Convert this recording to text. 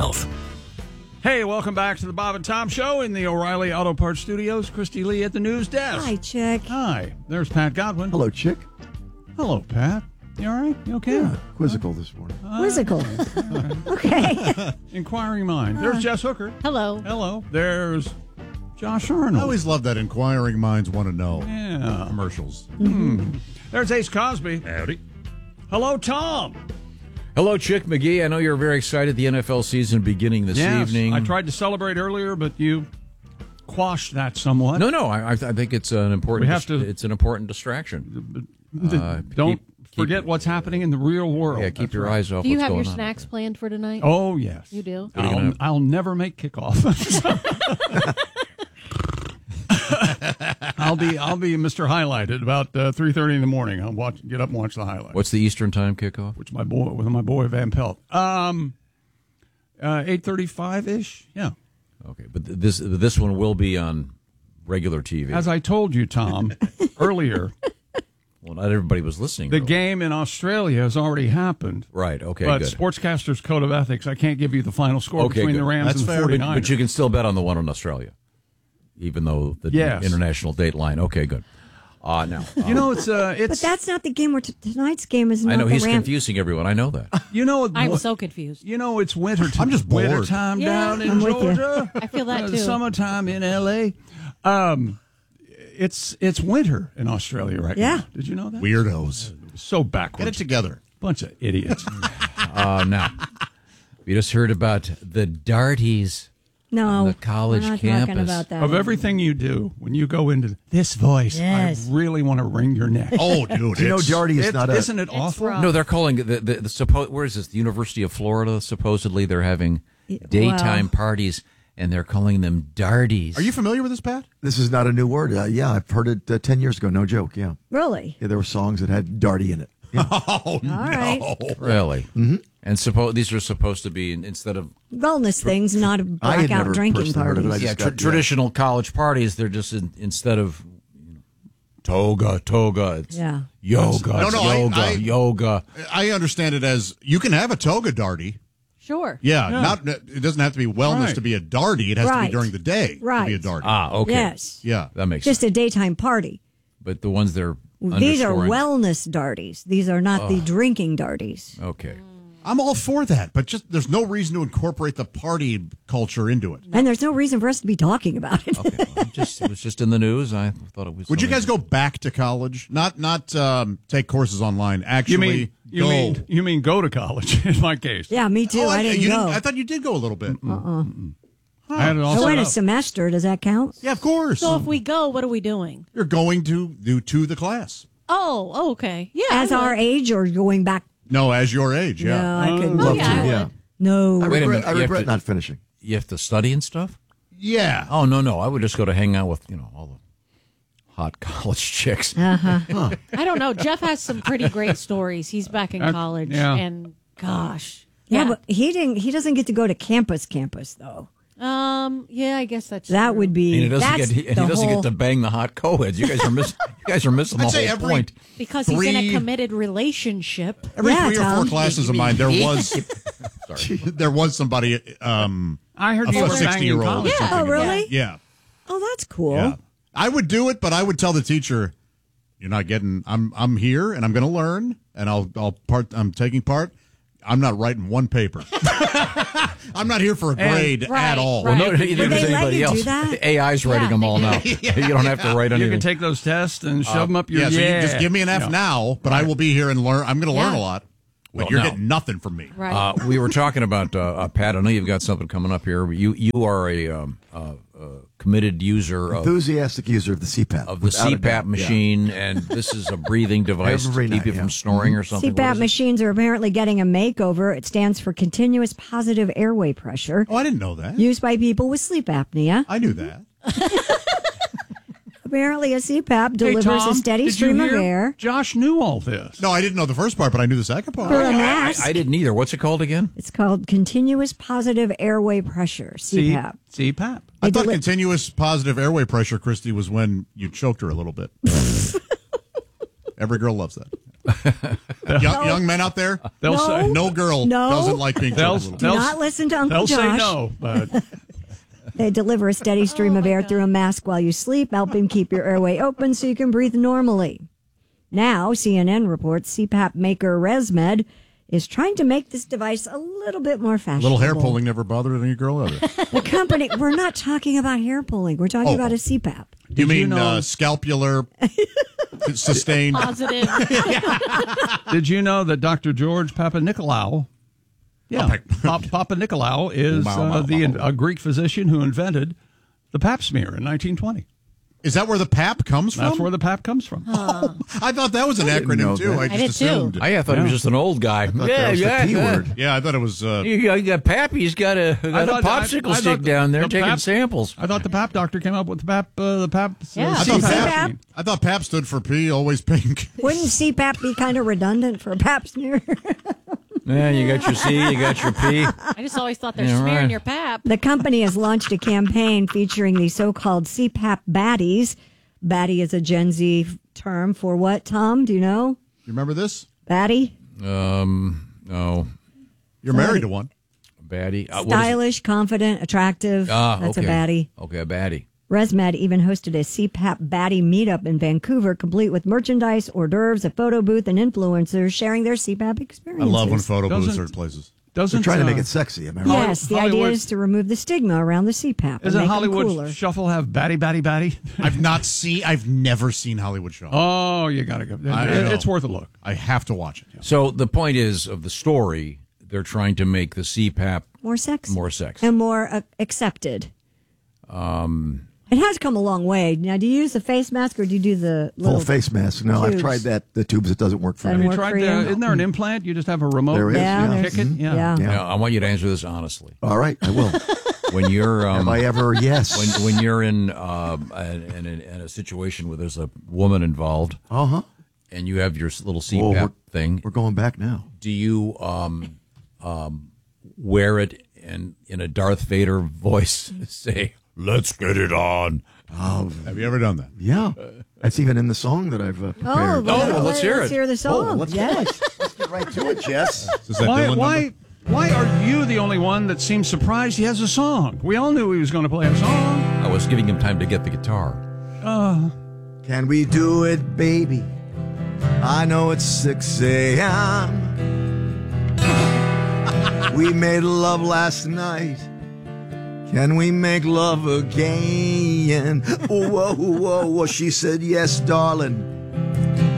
South. Hey, welcome back to the Bob and Tom Show in the O'Reilly Auto Parts Studios. Christy Lee at the news desk. Hi, Chick. Hi. There's Pat Godwin. Hello, Chick. Hello, Pat. You all right? You okay? Yeah, quizzical this morning. Quizzical. Okay. Inquiring mind. There's Jess Hooker. Hello. Hello. There's Josh Arnold. I always love that inquiring minds want to know. Yeah. Commercials. There's Ace Cosby. Howdy. Hello, Tom. Hello, Chick McGee. I know you're very excited the NFL season beginning this evening. I tried to celebrate earlier, but you quashed that somewhat. No. I think it's an important. It's an important distraction. Don't forget what's happening in the real world. Yeah, keep your eyes off. Do you what's have your going on. snacks planned for tonight? Oh yes, You do? I'll never make kickoff. I'll be Mr. Highlighted about 3:30 in the morning. I'll get up and watch the highlights. What's the Eastern time kickoff? With my boy Van Pelt. 8:35 ish. Yeah. Okay, but this one will be on regular TV. As I told you, Tom, earlier. Well, not everybody was listening. The game in Australia has already happened. Right, okay, but good. Sportscaster's Code of Ethics, I can't give you the final score between the Rams and the 49ers. But you can still bet on the one in Australia, even though the international date line. Okay, good. Now, you know, it's But that's not the game where tonight's game is not I know the he's Rams. confusing everyone. I know that. You know, I'm so confused. You know, it's winter time. I'm just bored. Winter time down in I'm with you. Georgia. I feel that too. Summertime in L.A. It's winter in Australia right now. Did you know that? Weirdos. So backwards. Get it together. Bunch of idiots. Now, we just heard about the Darties. No, the college we're not campus. talking about that. Of everything you do, when you go into this voice, Yes. I really want to wring your neck. Oh, dude. Do you know Darty is not a... Isn't it awful? rough. No, they're calling where is this? The University of Florida. Supposedly, they're having daytime parties, and they're calling them Darties. Are you familiar with this, Pat? This is not a new word. Yeah, I've heard it 10 years ago. No joke, yeah. Really? Yeah, there were songs that had Darty in it. Yeah. Oh, no. All right. Really? Mm-hmm. And these are supposed to be instead of Wellness things, not a I had blackout never drinking personally heard of it. parties. I just got- traditional college parties. They're just instead of toga. It's Yeah. yoga. No, it's yoga. I understand it as you can have a toga darty. Sure. Yeah. It doesn't have to be wellness Right. to be a darty. It has to Right. be during the day to Right. be a darty. Ah, okay. Yes. Yeah. That makes Just sense. a daytime party. But the ones they're These are underscoring- wellness darties. These are not the drinking darties. Okay. I'm all for that, but just there's no reason to incorporate the party culture into it. And there's no reason for us to be talking about it. Okay. It was just in the news. I thought it was. Would you guys go back to college? Not take courses online. Actually, go. You mean go to college? In my case, Yeah, me too. Oh, I didn't go. I thought you did go a little bit. I had it all I set went a up. semester. Does that count? Yeah, of course. So if we go, what are we doing? You're going to the class. Oh, okay. Yeah. As I would. our age or going back? No, as your age. Yeah. No, I couldn't. Oh, do yeah, I that. would. Yeah. No. Wait a minute, I you have regret to- not finishing. You have to study and stuff. Yeah. Oh no, I would just go to hang out with all the hot college chicks. Uh-huh. I don't know. Jeff has some pretty great stories. He's back in college, yeah. and gosh, Yeah, but he doesn't get to go to campus though. yeah, I guess that's That true. would be. And he doesn't that's get the he doesn't whole, get to bang the hot co-eds. You guys are missing the I'd say whole every- point. because he's in a Three- committed relationship. Every Yeah, 3 or 4 Tom. classes of mine, there was there was somebody. I heard A you were 60-year-old. banging college. Oh, really? Yeah. Oh, that's cool. Yeah. I would do it, but I would tell the teacher, "You're not getting. I'm here, and I'm going to learn, and I'm taking part. I'm not writing one paper. I'm not here for a grade Right, at all." right. Well, no, neither Would does they let anybody you do else. that? The AI's writing them all now. You don't have to write You anything. can take those tests and shove them up your. So you just give me an F Yeah. now, but I will be here and learn. I'm going to learn Yeah. a lot, but Well, you're now- getting nothing from me. Right. We were talking about Pat. I know you've got something coming up here. You are a committed user Enthusiastic user of the CPAP. of the without a CPAP doubt. machine, and this is a breathing device to Every keep night, you yeah. from snoring or something. What CPAP is it? machines are apparently getting a makeover. It stands for continuous positive airway pressure, Oh, I didn't know that. used by people with sleep apnea. I knew that. Apparently, a CPAP Hey, delivers Tom, a steady did you stream of hear? air Josh knew all this. No, I didn't know the first part, but I knew the second part. through a mask. I didn't either. What's it called again? It's called continuous positive airway pressure, CPAP. CPAP. I thought deli- continuous positive airway pressure, Christy, was when you choked her a little bit. Every girl loves that. Young men out there, They'll No. say no girl No. doesn't like being They'll- told. Do not listen to Uncle they'll Josh. say no, but They deliver a steady stream of air through a mask while you sleep, helping keep your airway open so you can breathe normally. Now, CNN reports CPAP maker ResMed is trying to make this device a little bit more fashionable. Little hair pulling never bothered any girl ever. The company, we're not talking about hair pulling. We're talking about a CPAP. You mean know- scapular sustained? Positive. did you know that Dr. George Papanikolaou, Papa Nikolaou is a Greek physician who invented the pap smear in 1920. Is that where the pap comes from? That's where the pap comes from. I thought that was an didn't know acronym too. that. I I just did, too. assumed. I thought he was just an old guy. that was the P word. Yeah, I thought it was. You got Pappy's got a popsicle stick down there taking samples. I thought the pap doctor came up with the pap. Yeah. I thought CPAP? pap. I thought pap stood for pee, always pink. Wouldn't CPAP be kind of redundant for a pap smear? Yeah, you got your C, you got your P. I just always thought they're Yeah, smearing right. your pap. The company has launched a campaign featuring the so-called CPAP baddies. Baddie is a Gen Z term for what, Tom? Do you know? You remember this? Baddie? No, You're married to one. baddie. What is it? Stylish, confident, attractive. That's okay. a baddie. Okay, a baddie. ResMed even hosted a CPAP baddie meetup in Vancouver, complete with merchandise, hors d'oeuvres, a photo booth, and influencers sharing their CPAP I experiences. love when photo booths Doesn't- are places. They're Doesn't trying to make it sexy. Am I right? Yes, the idea Hollywood- is to remove the stigma around the CPAP. and Isn't make them Hollywood cooler. Shuffle have batty? I've never seen Hollywood Show. Oh, you got to go. I know. It's worth a look. I have to watch it. So the point is of the story, they're trying to make the CPAP More sexy. more sexy. And more accepted. It has come a long way. Now, do you use the face mask or do you do the little Full face mask. No, I've tubes? tried that. The tubes, it doesn't work for Doesn't me. work Tried for you? isn't there an implant? You just have a remote. There is, Yeah, yeah. there's- Kick it? Yeah. yeah. Yeah. Now, I want you to answer this honestly. All right, I will. When you're Have I ever? Yes. when you're in a situation where there's a woman involved Uh-huh. and you have your little Whoa, CPAP thing, We're going back now. do you wear it and in a Darth Vader voice say, "Let's get it on"? Have you ever done that? Yeah. That's even in the song that I've prepared. well, let's hear it. Let's hear the song. let's yes. get right to it, Jess. Is that Dylan number? Why are you the only one that seems surprised he has a song? We all knew he was going to play a song. I was giving him time to get the guitar. Can we do it, baby? I know it's 6 a.m. We made love last night. Can we make love again? Whoa, whoa, whoa. She said, yes, darling.